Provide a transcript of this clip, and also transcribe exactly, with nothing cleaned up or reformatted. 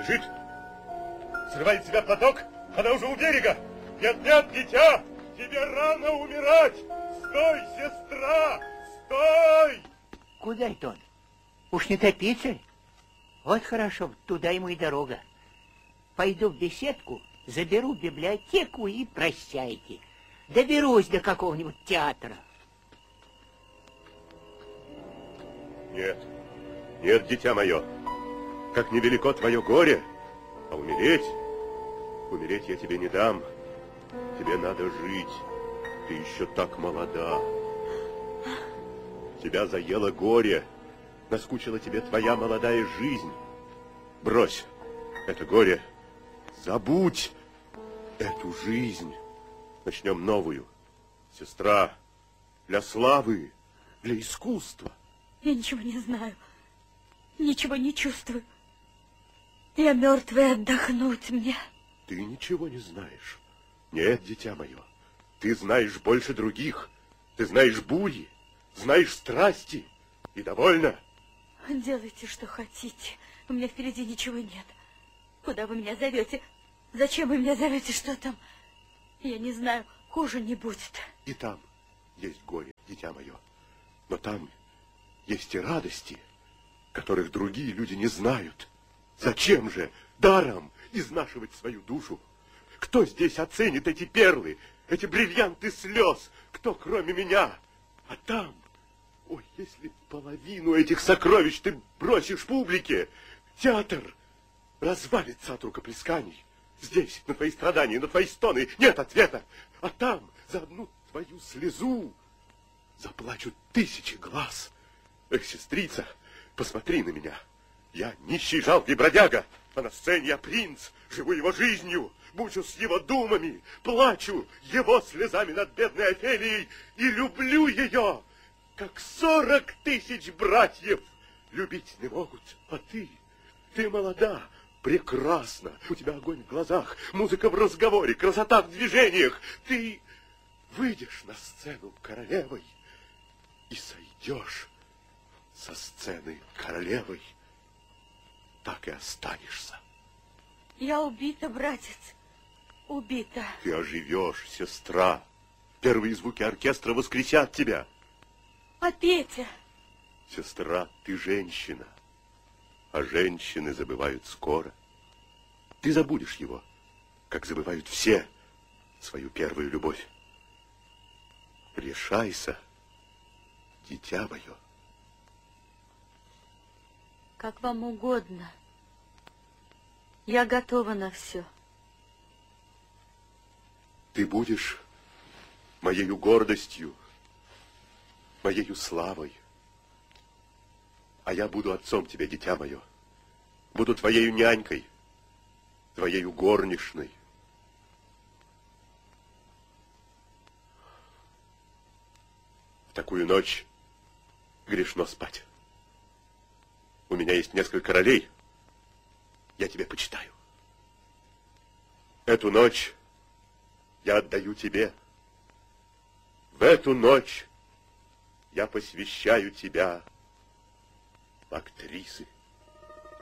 бежит. Срывает с себя платок, она уже у берега. Нет, нет, дитя, тебе рано умирать. Стой, сестра, стой! Куда это он? Уж не топиться? Вот хорошо, туда ему и дорога. Пойду в беседку, заберу библиотеку и прощайте. Доберусь до какого-нибудь театра. Нет, нет, дитя мое, как невелико твое горе, а умереть, умереть я тебе не дам. Тебе надо жить, ты еще так молода. Тебя заело горе, наскучила тебе твоя молодая жизнь. Брось это горе, забудь эту жизнь. Начнем новую. Сестра, для славы, для искусства. Я ничего не знаю, ничего не чувствую. Я мертвая, отдохнуть мне. Ты ничего не знаешь. Нет, дитя мое, ты знаешь больше других. Ты знаешь бури, знаешь страсти. И довольно. Делайте, что хотите. У меня впереди ничего нет. Куда вы меня зовете? Зачем вы меня зовете? Что там? Я не знаю, хуже не будет. И там есть горе, дитя мое. Но там есть и радости, которых другие люди не знают. Зачем же даром изнашивать свою душу? Кто здесь оценит эти перлы, эти бриллианты слез? Кто, кроме меня? А там, ой, если половину этих сокровищ ты бросишь публике, театр развалится от рукоплесканий. Здесь, на твои страдания, на твои стоны нет ответа. А там, за одну твою слезу, заплачут тысячи глаз. Эх, сестрица, посмотри на меня. Я нищий, жалкий бродяга, а на сцене я принц, живу его жизнью, мучусь его думами, плачу его слезами над бедной Офелией и люблю ее, как сорок тысяч братьев любить не могут. А ты, ты молода, прекрасна, у тебя огонь в глазах, музыка в разговоре, красота в движениях. Ты выйдешь на сцену королевой и сойдешь со сцены королевой, так и останешься. Я убита, братец, убита. Ты оживешь, сестра. Первые звуки оркестра воскресят тебя. А Петя? Сестра, ты женщина, а женщины забывают скоро. Ты забудешь его, как забывают все свою первую любовь. Решайся, дитя мое. Как вам угодно. Я готова на все. Ты будешь моею гордостью, моею славой. А я буду отцом тебе, дитя мое. Буду твоею нянькой, твоею горничной. В такую ночь грешно спать. У меня есть несколько ролей. Я тебя почитаю. Эту ночь я отдаю тебе. В эту ночь я посвящаю тебя в актрисы.